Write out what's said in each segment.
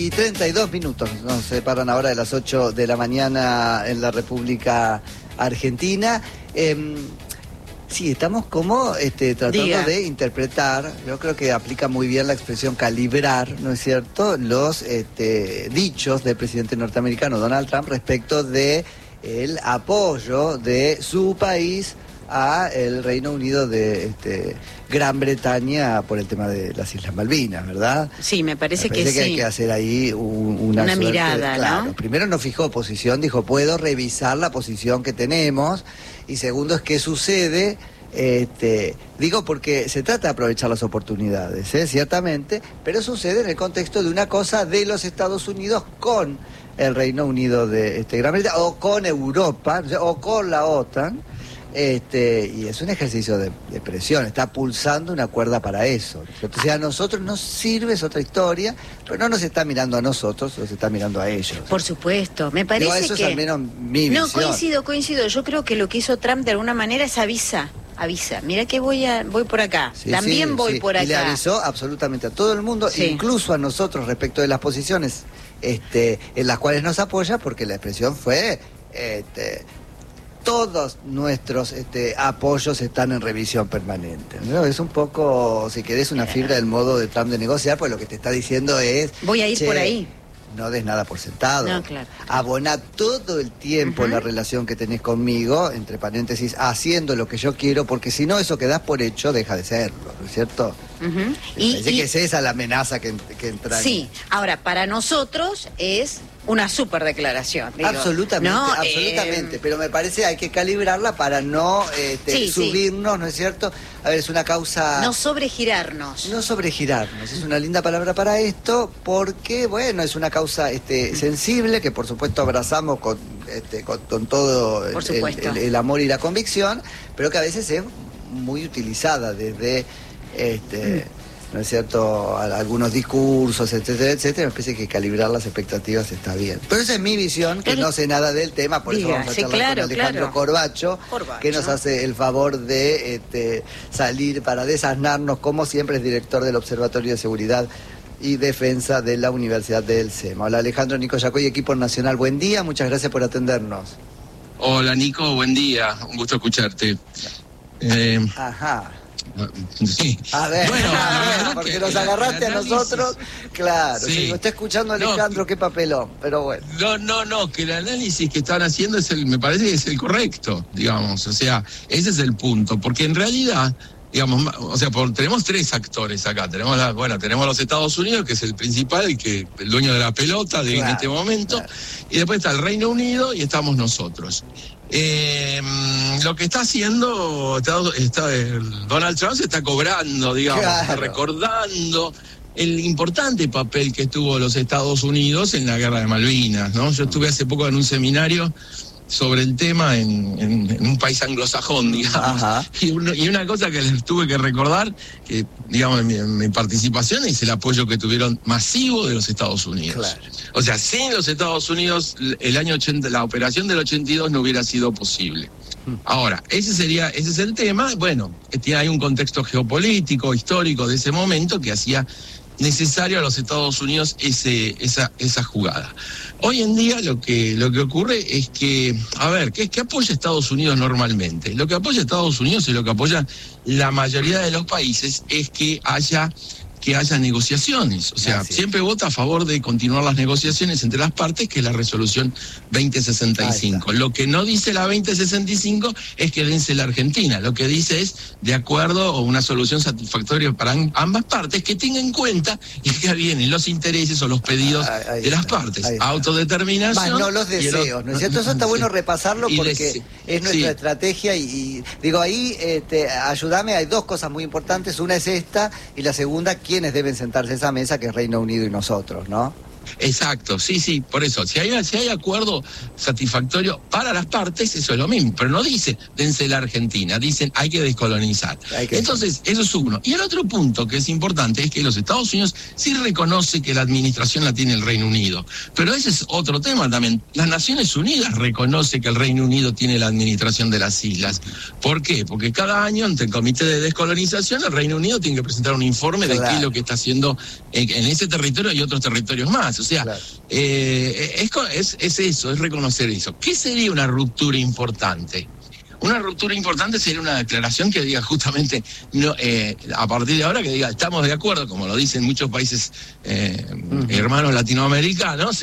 7:32 nos separan ahora de las 8 de la mañana en la República Argentina. Sí, estamos como tratando de interpretar, yo creo que aplica muy bien la expresión calibrar, ¿no es cierto?, los dichos del presidente norteamericano Donald Trump respecto de el apoyo de su país a el Reino Unido de Gran Bretaña por el tema de las Islas Malvinas, ¿verdad? Sí, me parece que sí. Hay que hacer ahí una suerte, mirada, claro, ¿no? Primero no fijó posición, dijo, puedo revisar la posición que tenemos, y segundo es qué sucede, digo porque se trata de aprovechar las oportunidades, ciertamente, pero sucede en el contexto de una cosa de los Estados Unidos con el Reino Unido de Gran Bretaña, o con Europa, o con la OTAN. Y es un ejercicio de presión, está pulsando una cuerda para eso. O sea, a nosotros nos sirve, es otra historia, pero no nos está mirando a nosotros, nos está mirando a ellos. Por supuesto, me parece eso que... es al menos mi visión. No, coincido. Yo creo que lo que hizo Trump de alguna manera es avisa. Mira que voy por acá, también voy por acá. Y le avisó absolutamente a todo el mundo, incluso a nosotros respecto de las posiciones en las cuales nos apoya, porque la expresión fue... todos nuestros apoyos están en revisión permanente, ¿no? Es un poco, si querés, una fibra del modo de Trump de negociar, pues lo que te está diciendo es... Voy a ir por ahí. No des nada por sentado. No, claro. Abona todo el tiempo la relación que tenés conmigo, entre paréntesis, haciendo lo que yo quiero, porque si no, eso que das por hecho deja de serlo, ¿no es cierto? Parece que es esa la amenaza que entra. Sí, ahora, para nosotros es una súper declaración. Absolutamente, ¿no? absolutamente, pero me parece hay que calibrarla para no subirnos, ¿no es cierto? A ver, es una causa... No sobregirarnos. No sobregirarnos, es una linda palabra para esto, porque, bueno, es una causa sensible, que por supuesto abrazamos con todo el amor y la convicción, pero que a veces es muy utilizada desde... ¿no es cierto?, algunos discursos, etcétera, etcétera. Me parece que calibrar las expectativas está bien. Pero esa es mi visión, que no sé nada del tema, por eso vamos a charlar con Alejandro Corbacho, que nos hace el favor de salir para desasnarnos, como siempre es director del Observatorio de Seguridad y Defensa de la Universidad del SEMA. Hola Alejandro, Nico Yacoy, equipo nacional, buen día, muchas gracias por atendernos. Hola Nico, buen día, un gusto escucharte. Ajá. Sí. A ver, porque nos agarraste a nosotros, claro, sí, está escuchando a Alejandro, qué papelón, pero bueno. No, que el análisis que están haciendo me parece que es el correcto, digamos, o sea, ese es el punto, porque en realidad, digamos, o sea, tenemos tres actores acá, tenemos los Estados Unidos, que es el principal, el dueño de la pelota en este momento, y después está el Reino Unido y estamos nosotros. Lo que está haciendo Donald Trump se está cobrando, digamos, está recordando el importante papel que tuvo los Estados Unidos en la guerra de Malvinas, ¿no? Yo estuve hace poco en un seminario sobre el tema en un país anglosajón, digamos. Y una cosa que les tuve que recordar, que digamos en mi participación, es el apoyo que tuvieron masivo de los Estados Unidos. Claro. O sea, sin los Estados Unidos, el año 80, la operación del 82 no hubiera sido posible. Ahora, ese es el tema. Bueno, hay un contexto geopolítico, histórico de ese momento que hacía necesario a los Estados Unidos esa jugada. Hoy en día lo que ocurre es que, a ver, ¿qué apoya Estados Unidos normalmente? Lo que apoya Estados Unidos y lo que apoya la mayoría de los países es que haya negociaciones, o sea, siempre vota a favor de continuar las negociaciones entre las partes, que es la resolución 2065. Lo que no dice la 2065 es que vence la Argentina, lo que dice es de acuerdo o una solución satisfactoria para ambas partes, que tenga en cuenta y que vienen los intereses o los pedidos de las partes, autodeterminación. Más no los deseos, ¿no es cierto? Eso está bueno repasarlo porque es nuestra estrategia y digo, ahí ayúdame, hay dos cosas muy importantes, una es esta y la segunda, quienes deben sentarse a esa mesa, que es Reino Unido y nosotros, ¿no? Exacto, sí, por eso, si hay acuerdo satisfactorio para las partes, eso es lo mismo, pero no dice dense la Argentina, dicen hay que descolonizar. Entonces, eso es uno. Y el otro punto que es importante es que los Estados Unidos sí reconoce que la administración la tiene el Reino Unido, pero ese es otro tema también. Las Naciones Unidas reconoce que el Reino Unido tiene la administración de las islas. ¿Por qué? Porque cada año ante el Comité de Descolonización el Reino Unido tiene que presentar un informe de qué es lo que está haciendo en ese territorio y otros territorios más. más. O sea, claro. Es eso, es reconocer eso. ¿Qué sería una ruptura importante? Una ruptura importante sería una declaración que diga justamente, no, a partir de ahora, que diga, estamos de acuerdo, como lo dicen muchos países hermanos latinoamericanos,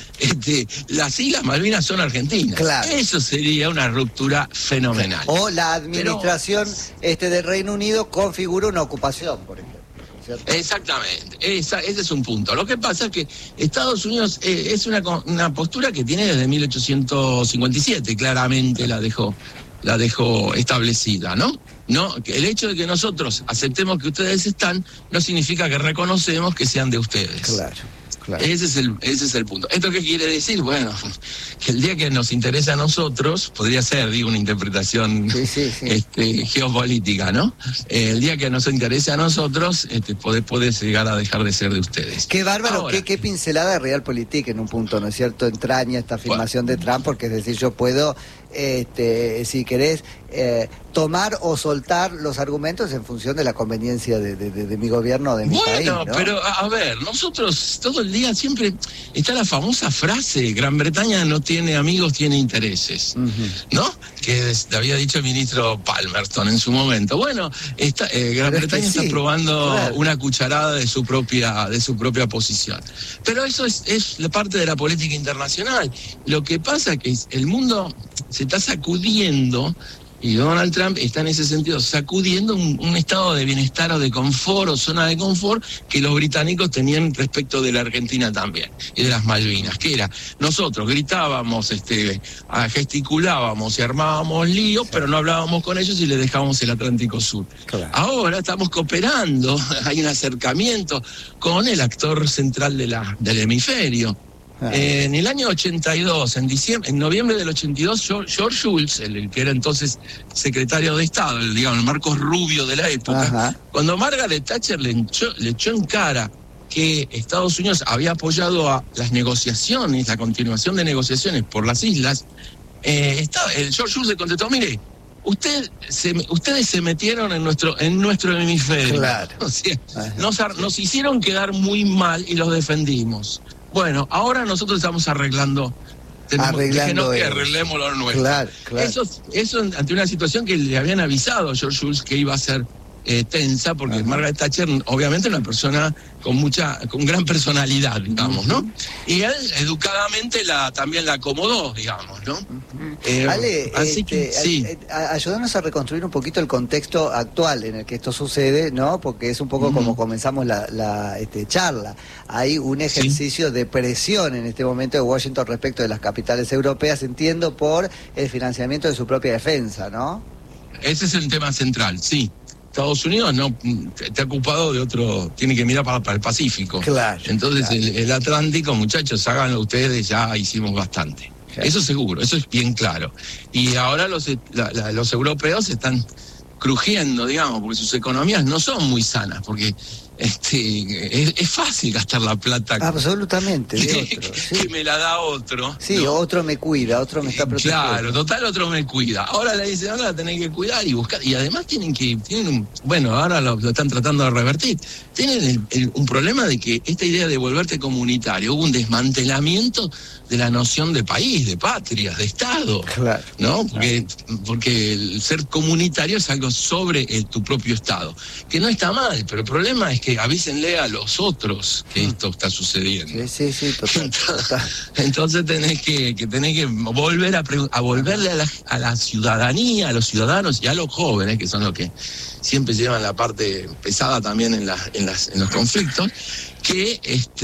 las Islas Malvinas son argentinas. Claro. Eso sería una ruptura fenomenal. O la administración del Reino Unido configura una ocupación, por ejemplo. ¿Cierto? Exactamente, ese es un punto. Lo que pasa es que Estados Unidos es una postura que tiene desde 1857, claramente la dejó establecida, ¿no? No, el hecho de que nosotros aceptemos que ustedes están no significa que reconocemos que sean de ustedes. Claro. Ese es el punto. ¿Esto qué quiere decir? Bueno, que el día que nos interesa a nosotros, podría ser, una interpretación geopolítica, ¿no? El día que nos interese a nosotros, puede llegar a dejar de ser de ustedes. Qué bárbaro, ahora, qué pincelada de Realpolitik en un punto, ¿no es cierto? Entraña esta afirmación de Trump, porque es decir, yo puedo, si querés, tomar o soltar los argumentos en función de la conveniencia de mi gobierno o de mi país, ¿no? Pero a ver, nosotros todo el día siempre está la famosa frase, Gran Bretaña no tiene amigos, tiene intereses, ¿no? Que había dicho el ministro Palmerston en su momento. Bueno, Gran Bretaña está probando una cucharada de su propia posición. Pero eso es la parte de la política internacional. Lo que pasa es que el mundo se está sacudiendo, y Donald Trump está en ese sentido sacudiendo un estado de bienestar o de confort o zona de confort que los británicos tenían respecto de la Argentina también y de las Malvinas, que era, nosotros gritábamos, gesticulábamos y armábamos líos, pero no hablábamos con ellos y les dejábamos el Atlántico Sur. Claro. Ahora estamos cooperando, hay un acercamiento con el actor central del hemisferio. En el año 82, en noviembre del 82, George Shultz, el que era entonces secretario de Estado, el Marcos Rubio de la época, cuando Margaret Thatcher le echó en cara que Estados Unidos había apoyado a las negociaciones, la continuación de negociaciones por las islas, el George Shultz le contestó, mire, ustedes se metieron en nuestro hemisferio. Claro. O sea, nos hicieron quedar muy mal y los defendimos. Bueno, ahora nosotros estamos arreglando que arreglemos lo nuestro. Claro. Eso ante una situación que le habían avisado a George Shultz que iba a ser tensa, porque Margaret Thatcher, obviamente, una persona con gran personalidad, digamos, ¿no? Y él educadamente también la acomodó, digamos, ¿no? Ale, ayúdanos a reconstruir un poquito el contexto actual en el que esto sucede, ¿no? Porque es un poco como comenzamos la charla. Hay un ejercicio de presión en este momento de Washington respecto de las capitales europeas, entiendo, por el financiamiento de su propia defensa, ¿no? Ese es el tema central, sí. Estados Unidos no está ocupado de otro, tiene que mirar para el Pacífico. Claro. Entonces el Atlántico, muchachos, háganlo ustedes, ya hicimos bastante. Claro. Eso seguro, eso es bien claro. Y ahora los europeos están crujiendo, digamos, porque sus economías no son muy sanas, porque es fácil gastar la plata. Absolutamente, que me la da otro. Sí, ¿no? Otro me cuida, otro me está protegiendo. Claro, total, otro me cuida. Ahora le dicen, ahora la tenés que cuidar y buscar. Y además ahora lo están tratando de revertir. Tienen un problema de que esta idea de volverte comunitario, hubo un desmantelamiento de la noción de país, de patria, de Estado. Claro. ¿No? Porque el ser comunitario es algo sobre tu propio Estado. Que no está mal, pero el problema es que avísenle a los otros que esto está sucediendo. Sí, total. Entonces tenés que volver a volverle a la ciudadanía, a los ciudadanos y a los jóvenes, que son los que siempre llevan la parte pesada también en los conflictos, que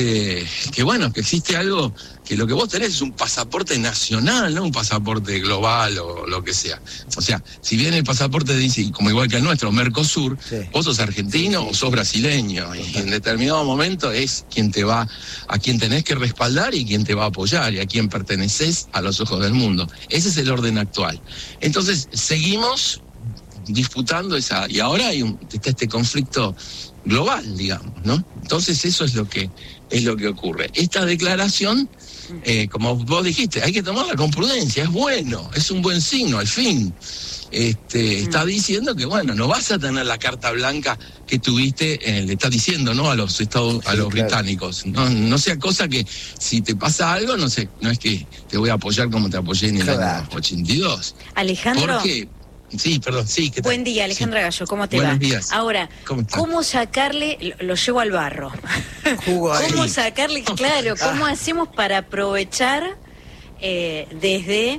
existe algo, que lo que vos tenés es un pasaporte nacional, no un pasaporte global o lo que sea. O sea, si bien el pasaporte dice, como igual que el nuestro, Mercosur, vos sos argentino o sos brasileño, y en determinado momento es a quien tenés que respaldar y quien te va a apoyar y a quien pertenecés a los ojos del mundo. Ese es el orden actual. Entonces, seguimos disputando esa, y ahora está este conflicto global, digamos, ¿no? Entonces eso es lo que ocurre. Esta declaración, como vos dijiste, hay que tomarla con prudencia, es bueno, es un buen signo, al fin. Está diciendo que, bueno, no vas a tener la carta blanca que tuviste, le está diciendo, ¿no?, a los británicos. No sea cosa que si te pasa algo, no es que te voy a apoyar como te apoyé en el año 82. Alejandro. ¿Por qué? Sí, perdón, sí. ¿Qué tal? Buen día, Alejandra Gallo, ¿cómo te va? Buenos días. Ahora, ¿cómo sacarle, lo llevo al barro? ¿Cómo sacarle, claro, cómo hacemos para aprovechar desde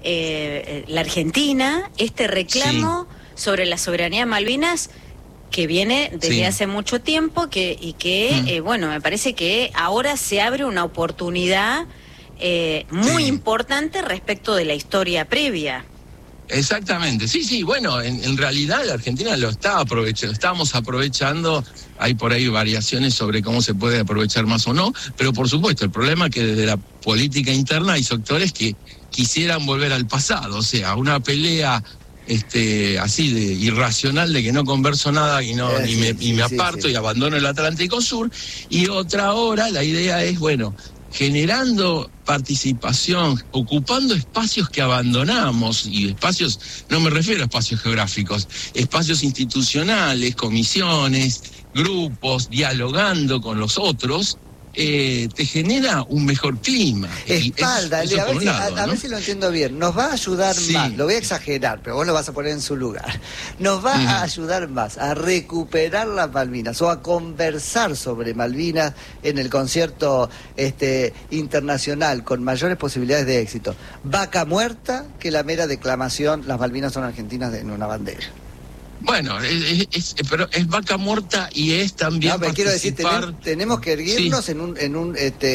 la Argentina este reclamo sobre la soberanía de Malvinas que viene desde hace mucho tiempo bueno, me parece que ahora se abre una oportunidad muy importante respecto de la historia previa? Exactamente, sí, bueno, en realidad la Argentina lo está aprovechando, estamos aprovechando, hay por ahí variaciones sobre cómo se puede aprovechar más o no, pero por supuesto, el problema es que desde la política interna hay sectores que quisieran volver al pasado, o sea, una pelea así de irracional de que no converso nada y me aparto y abandono el Atlántico Sur, y otra ahora la idea es, bueno, generando participación, ocupando espacios que abandonamos, y espacios, no me refiero a espacios geográficos, espacios institucionales, comisiones, grupos, dialogando con los otros, te genera un mejor clima. Espalda, a ver si lo entiendo bien. Nos va a ayudar más, lo voy a exagerar, pero vos lo vas a poner en su lugar. Nos va a ayudar más a recuperar las Malvinas o a conversar sobre Malvinas en el concierto internacional con mayores posibilidades de éxito. Vaca muerta que la mera declamación, las Malvinas son argentinas en una bandera. Bueno, pero es vaca muerta y es también quiero decir, tenemos que erguirnos en un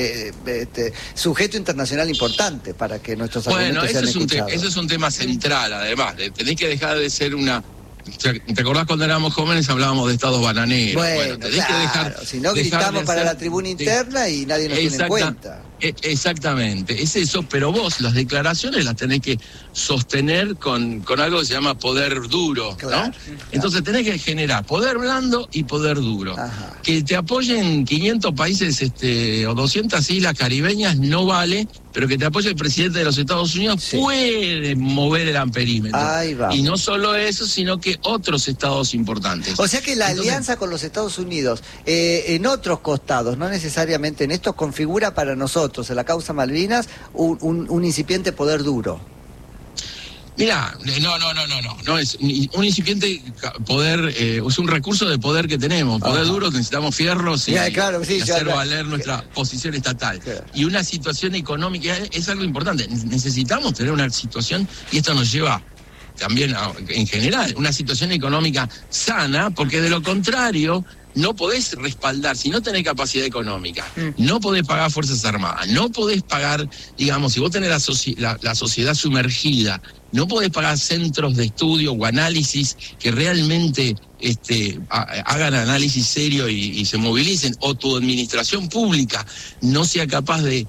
sujeto internacional importante para que nuestros argumentos sean escuchados. Eso es un tema central, además. Tenés que dejar de ser una... ¿Te acordás cuando éramos jóvenes hablábamos de estados bananeros? Bueno, tenés que dejar... Si no gritamos para la tribuna interna y nadie nos tiene en cuenta. Exactamente, es eso, pero vos las declaraciones las tenés que sostener con algo que se llama poder duro, ¿no? Entonces tenés que generar poder blando y poder duro. Ajá. Que te apoyen 500 países o 200 islas caribeñas no vale, pero que te apoye el presidente de los Estados Unidos puede mover el amperímetro. Y no solo eso, sino que otros estados importantes. O sea que la alianza con los Estados Unidos en otros costados, no necesariamente en estos, configura para nosotros en la causa Malvinas un incipiente poder duro. Mirá, no es un incipiente poder, es un recurso de poder que tenemos, poder duro, necesitamos fierros y hacer valer nuestra posición estatal. Y una situación económica es algo importante, necesitamos tener una situación, y esto nos lleva también en general, una situación económica sana, porque de lo contrario no podés respaldar, si no tenés capacidad económica, no podés pagar Fuerzas Armadas, no podés pagar, digamos, si vos tenés la sociedad sumergida, no podés pagar centros de estudio o análisis que realmente hagan análisis serio y se movilicen, o tu administración pública no sea capaz de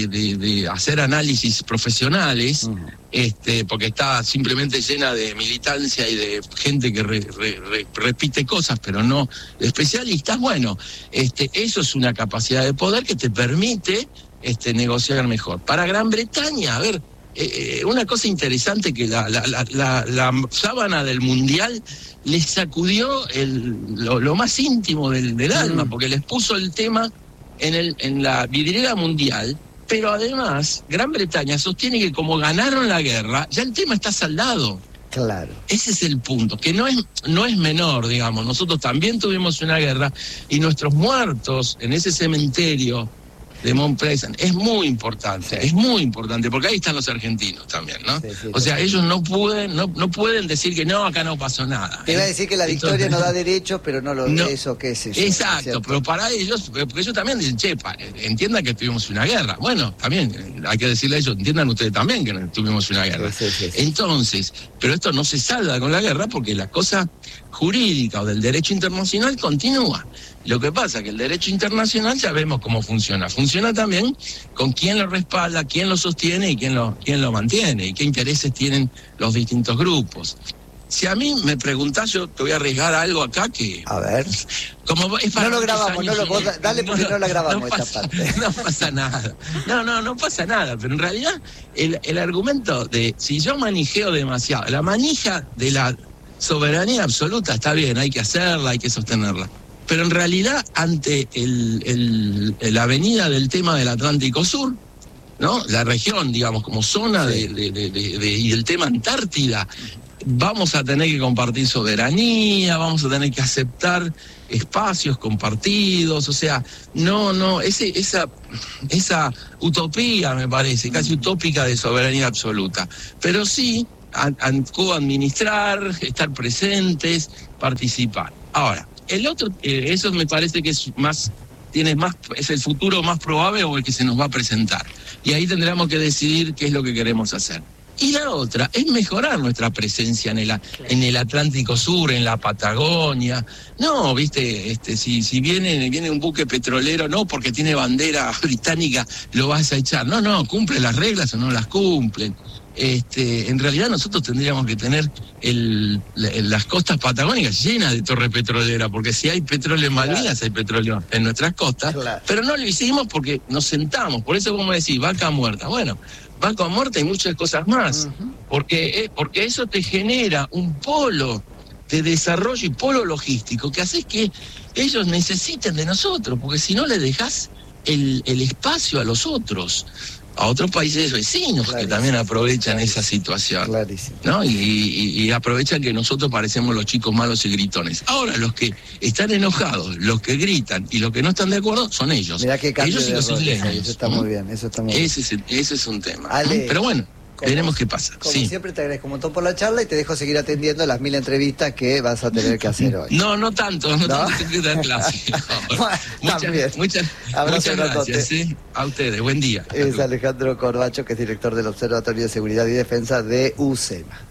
hacer análisis profesionales, porque está simplemente llena de militancia y de gente que repite cosas, pero no de especialistas. Bueno, eso es una capacidad de poder que te permite negociar mejor. Para Gran Bretaña, a ver, una cosa interesante que la sábana del Mundial les sacudió lo más íntimo del alma, porque les puso el tema en la vidriera mundial. Pero además, Gran Bretaña sostiene que como ganaron la guerra, ya el tema está saldado. Claro. Ese es el punto, que no es menor, digamos. Nosotros también tuvimos una guerra y nuestros muertos en ese cementerio de Mount Pleasant es muy importante, porque ahí están los argentinos también, ¿no? O sea, ellos no pueden decir que no, acá no pasó nada. Te iba a decir que la victoria no da derechos, pero eso qué es eso. Exacto, pero para ellos, porque ellos también dicen, entiendan que tuvimos una guerra. Bueno, también hay que decirle a ellos, entiendan ustedes también que tuvimos una guerra. Entonces, pero esto no se salda con la guerra porque la cosa jurídica o del derecho internacional continúa. Lo que pasa es que el derecho internacional ya vemos cómo funciona. Funciona también con quién lo respalda, quién lo sostiene y quién lo mantiene, y qué intereses tienen los distintos grupos. si a mí me preguntás, yo te voy a arriesgar algo acá que... A ver. Como es para no lo grabamos, dale porque no la grabamos esta parte. No pasa nada. No pasa nada. Pero en realidad, el argumento de si yo manijeo demasiado, la manija de la soberanía absoluta está bien, hay que hacerla, hay que sostenerla. Pero en realidad, ante la venida del tema del Atlántico Sur, ¿no? La región, digamos, como zona y el tema Antártida, vamos a tener que compartir soberanía, vamos a tener que aceptar espacios compartidos, o sea, esa utopía, me parece, casi utópica de soberanía absoluta, pero sí co-administrar, estar presentes, participar. Ahora, el otro, eso me parece que es es el futuro más probable o el que se nos va a presentar. Y ahí tendremos que decidir qué es lo que queremos hacer. Y la otra es mejorar nuestra presencia en el Atlántico Sur, en la Patagonia. No, viste, si viene un buque petrolero, no porque tiene bandera británica lo vas a echar. No, cumple las reglas o no las cumplen. En realidad nosotros tendríamos que tener las costas patagónicas llenas de torres petroleras, porque si hay petróleo en Malvinas, hay petróleo en nuestras costas, pero no lo hicimos porque nos sentamos. Por eso, como decís, vaca muerta. Bueno, vaca muerta y muchas cosas más, porque eso te genera un polo de desarrollo y polo logístico que hace que ellos necesiten de nosotros, porque si no le dejás el espacio a los otros, a otros países vecinos que también aprovechan esa situación, ¿no? Y aprovechan que nosotros parecemos los chicos malos y gritones. Ahora, los que están enojados, los que gritan y los que no están de acuerdo son ellos. Mirá qué cambio ellos y los isleños. Eso está muy bien, eso está muy bien. Ese es un tema. Ale, pero bueno, veremos qué pasa. Como siempre, te agradezco un montón por la charla y te dejo seguir atendiendo las 1000 entrevistas que vas a tener que hacer hoy. No tanto, no tengo que dar clase. Muchas gracias, ¿sí? A ustedes, buen día. Es Alejandro Corbacho, que es director del Observatorio de Seguridad y Defensa de UCEMA.